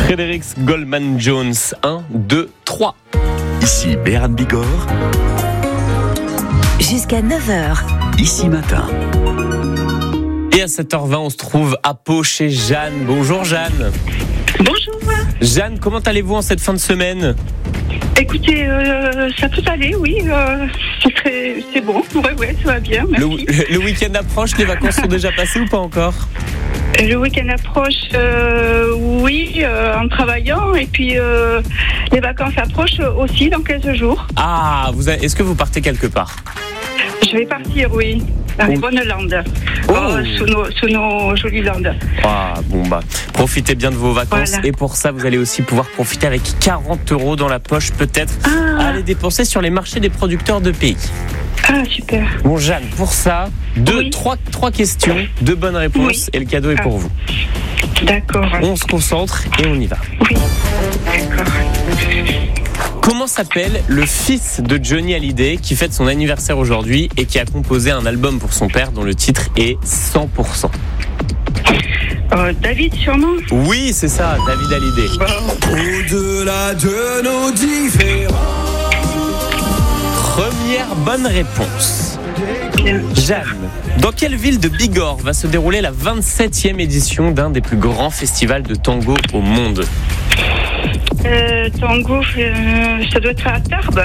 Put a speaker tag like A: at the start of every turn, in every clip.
A: Fredericks Goldman Jones. 1, 2, 3.
B: Ici Béran Bigorre.
C: Jusqu'à 9h.
B: Ici Matin.
A: Et à 7h20, on se trouve à Pau chez Jeanne. Bonjour Jeanne.
D: Bonjour.
A: Jeanne, comment allez-vous en cette fin de semaine ?
D: Écoutez, ça peut aller, oui. C'est bon. Ouais, ça va bien. Merci.
A: Le week-end approche, les vacances sont déjà passées ou pas encore ?
D: Le week-end approche, oui, en travaillant. Et puis, les vacances approchent aussi dans 15 jours.
A: Ah, est-ce que vous partez quelque part ?
D: Je vais partir, oui, dans les bonnes landes. Sous nos jolies landes.
A: Ah, profitez bien de vos vacances.
D: Voilà.
A: Et pour ça, vous allez aussi pouvoir profiter avec 40 € dans la poche, peut-être, à les dépenser sur les marchés des producteurs de pays.
D: Ah, super.
A: Bon, Jeanne, pour ça, trois questions, 2 bonnes réponses, et le cadeau est pour vous.
D: D'accord.
A: On se concentre et on y va.
D: Oui, d'accord.
A: Comment s'appelle le fils de Johnny Hallyday qui fête son anniversaire aujourd'hui et qui a composé un album pour son père dont le titre est 100%?
D: David, sûrement.
A: Oui, c'est ça, David Hallyday.
E: Au-delà de nos différences.
A: Première bonne réponse.
D: Bien.
A: Jeanne, dans quelle ville de Bigorre va se dérouler la 27e édition d'un des plus grands festivals de tango au monde?
D: Tango, ça doit être à Tarbes.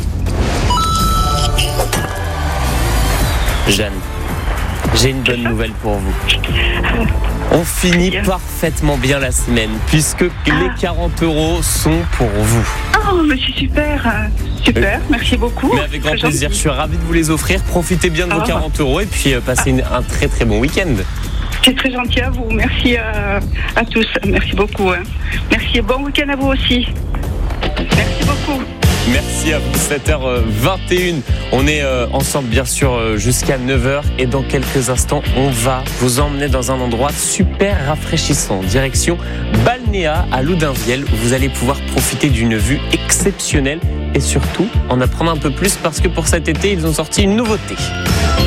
A: Jeanne, j'ai une bonne nouvelle pour vous. On finit parfaitement bien la semaine puisque les 40 € sont pour vous.
D: Oh, mais c'est super. Super, merci beaucoup.
A: Mais avec grand
D: C'est
A: plaisir,
D: gentil.
A: je suis ravi de vous les offrir. Profitez bien de vos 40 € et puis passez un très très bon week-end.
D: C'est très gentil à vous. Merci à tous. Merci beaucoup. Merci et bon week-end à vous aussi. Merci beaucoup.
A: Merci à vous, 7h21. On est ensemble bien sûr jusqu'à 9h et dans quelques instants, on va vous emmener dans un endroit super rafraîchissant. Direction Balnéa à Loudunvielle où vous allez pouvoir profiter d'une vue exceptionnelle et surtout en apprendre un peu plus parce que pour cet été, ils ont sorti une nouveauté.